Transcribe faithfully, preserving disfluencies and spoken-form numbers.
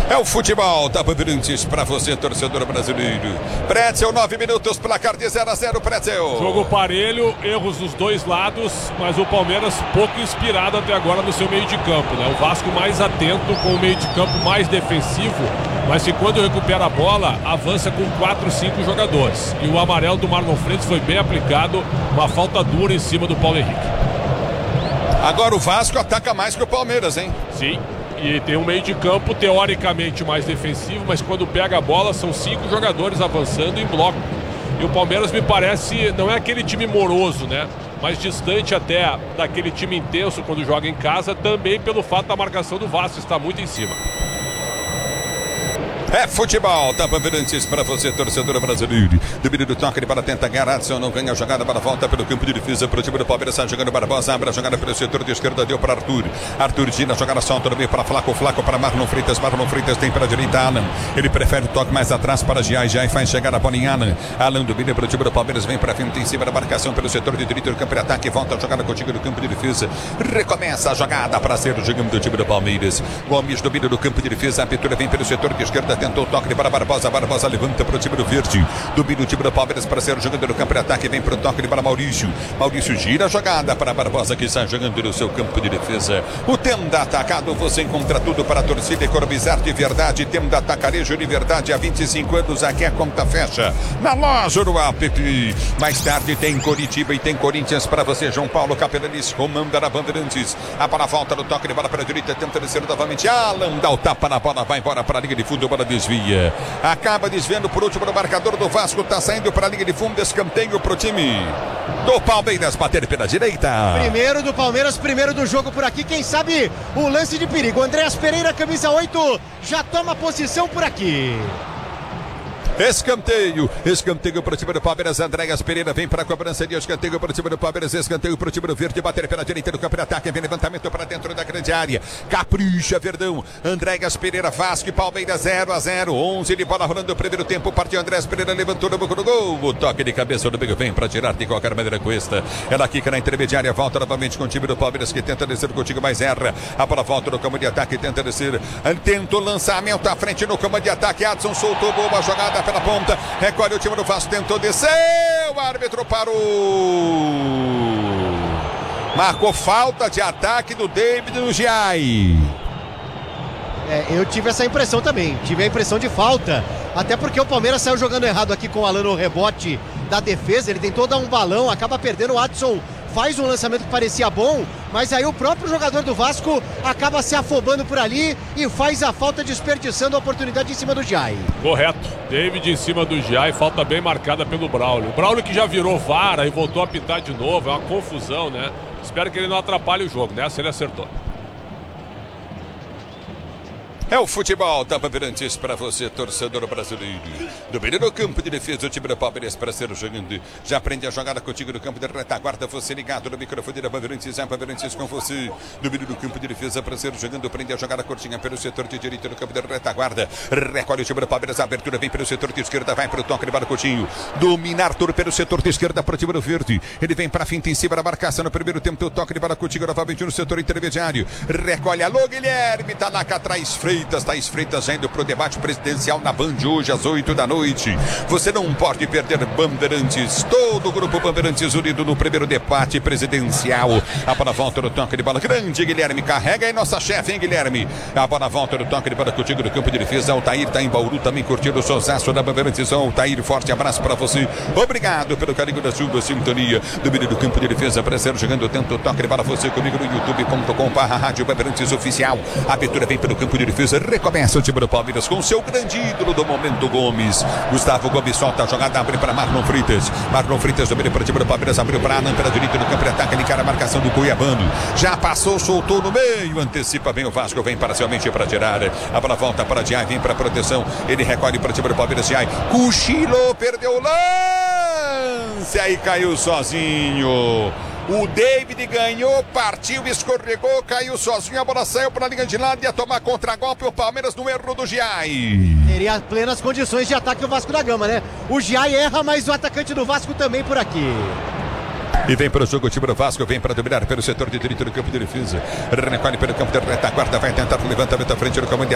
É o futebol da Bandeirantes para você, torcedor brasileiro. Pretzel, nove minutos, placar de zero a zero, Pretzel. Jogo parelho, erros dos dois lados, mas o Palmeiras pouco inspirado até agora no seu meio de campo, né? O Vasco mais atento, com o meio de campo mais defensivo, mas que quando recupera a bola, avança com quatro, cinco jogadores. E o amarelo do Marlon Freitas foi bem aplicado, uma falta dura em cima do Paulo Henrique. Agora o Vasco ataca mais que o Palmeiras, hein? Sim. E tem um meio de campo teoricamente mais defensivo, mas quando pega a bola são cinco jogadores avançando em bloco. E o Palmeiras me parece, não é aquele time moroso, né? Mas distante até daquele time intenso quando joga em casa, também pelo fato da marcação do Vasco estar muito em cima. É futebol da Bandeirantes para você, torcedor brasileiro. Domínio do toque para tentar ganhar. Adson não ganha a jogada para a volta pelo campo de defesa para o time do Palmeiras. Está jogando Barbosa, abre a jogada pelo setor de esquerda, deu para Arthur. Arthur gira a jogada solta no meio para Flaco. Flaco para Marlon Freitas. Marlon Freitas tem para a direita Alan. Ele prefere o toque mais atrás para Giai. Giai faz chegar a bola em Alan. Alan domina para o time do Palmeiras. Vem para frente em cima da marcação pelo setor de direita do campo de ataque. Volta a jogada contigo no campo de defesa. Recomeça a jogada para ser o jogando do time do Palmeiras. Gomes domina no campo de defesa. A abertura vem pelo setor de esquerda. Tentou o toque para Barbosa. Barbosa levanta para o time do Verde. Domina o time do Palmeiras para ser o jogador do campo de ataque. Vem para o toque para Maurício. Maurício gira a jogada para Barbosa, que está jogando no seu campo de defesa. O Tenda Atacado, você encontra tudo para a torcida economizar de verdade. Tenda Atacarejo de verdade há vinte e cinco anos. Aqui a conta fecha na loja do app. Mais tarde tem Coritiba e tem Corinthians para você. João Paulo Capelanes comanda na Bandeirantes. A bola volta no toque de bola para a direita. Tenta descer novamente. Alan dá o tapa na bola. Vai embora para a linha de fundo. A bola desvia. Acaba desviando por último no marcador do Vasco. Está saindo para a linha de fundo. Escanteio para o time do Palmeiras. Bater pela direita. Primeiro do Palmeiras, primeiro do jogo por aqui. Quem sabe o lance de perigo. Andréas Pereira, camisa oito, já toma posição por aqui. Escanteio, escanteio para o time do Palmeiras. Andréas Pereira vem para a cobrança de escanteio para o time do Palmeiras. Escanteio para o time do Verde. Bater pela direita do campo de ataque. Vem levantamento para dentro da grande área. Capricha, Verdão. Andréas Pereira, Vasco e Palmeiras zero a zero. onze de bola rolando o primeiro tempo. Partiu Andréas Pereira, levantou no boca do gol. O toque de cabeça do meio vem para tirar de qualquer maneira com esta. Ela quica na intermediária. Volta novamente com o time do Palmeiras, que tenta descer contigo, mas erra. A bola volta no campo de ataque. Tenta descer. Tenta o lançamento à frente no campo de ataque. Adson soltou boa jogada pela ponta. Recolhe o time do Vasco, tentou descer, o árbitro parou. Marcou falta de ataque do David no Giai. É, eu tive essa impressão também, tive a impressão de falta. Até porque o Palmeiras saiu jogando errado aqui com o Alan no rebote da defesa. Ele tentou dar um balão, acaba perdendo. O Adson faz um lançamento que parecia bom, mas aí o próprio jogador do Vasco acaba se afobando por ali e faz a falta, desperdiçando a oportunidade em cima do Giai. Correto, David em cima do Giai, falta bem marcada pelo Braulio. O Braulio que já virou vara e voltou a pitar de novo, é uma confusão, né? Espero que ele não atrapalhe o jogo, nessa ele acertou. É o futebol da Bandeirantes para você, torcedor brasileiro. Domínio no campo de defesa, o time do Palmeiras para ser jogando. Já aprende a jogada contigo no campo de retaguarda. Você ligado no microfone da Bandeirantes. É a Bandeirantes com você. Domínio no campo de defesa para ser jogando. Aprende a jogada curtinha pelo setor de direita no campo de retaguarda. Recolhe o time do Palmeiras. A abertura vem pelo setor de esquerda. Vai para o toque de bola Coutinho. Domina Arthur pelo setor de esquerda para o time do Verde. Ele vem para a finta em cima da marcação no primeiro tempo. O toque de bola Coutinho novamente no setor intermediário. Recolhe. Alô, Guilherme. Tá lá atrás. Freio. Thaís Freitas já indo para o debate presidencial na Band hoje às oito da noite. Você não pode perder Bandeirantes. Todo o grupo Bandeirantes unido no primeiro debate presidencial. A bola volta no toque de bola grande. Guilherme carrega aí nossa chefe, hein, Guilherme? A bola volta no toque de bola contigo no campo de defesa. Altair tá em Bauru também curtindo o sozaço da Bandeirantes. Altair, forte abraço para você. Obrigado pelo carinho da sua sintonia. Domínio do campo de defesa para ser jogando. Tenta o toque de bola você comigo no youtube ponto com barra rádio Bandeirantes oficial. A abertura vem pelo campo de defesa. Recomeça o time do Palmeiras com o seu grande ídolo do momento, Gomes. Gustavo Gomes solta a jogada, abre para Marlon Freitas. Marlon Freitas domina para o time do Palmeiras, abriu para Alan pela direita no campo de ataque. Ele encara a marcação do Cuiabano. Já passou, soltou no meio, antecipa bem o Vasco, vem parcialmente para tirar. A bola volta para Giai, vem para a proteção. Ele recolhe para o time do Palmeiras. Giai cochilou, perdeu o lance. Aí caiu sozinho. O David ganhou, partiu, escorregou, caiu sozinho, a bola saiu para a linha de lado, ia tomar contragolpe o Palmeiras no erro do Giai. Teria plenas condições de ataque do Vasco da Gama, né? O Giai erra, mas o atacante do Vasco também por aqui. E vem para o jogo o time do Vasco, vem para dominar pelo setor de direito do campo de defesa. Recolhe pelo campo de retaguarda, vai tentar o levantamento à frente do comando.